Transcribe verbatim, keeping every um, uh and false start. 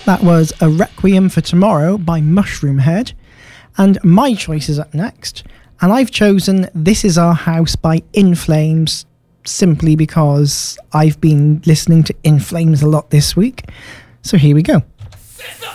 That was A Requiem for Tomorrow by Mushroomhead. And my choice is up next. And I've chosen This Is Our House by In Flames, simply because I've been listening to In Flames a lot this week. So here we go. Sister!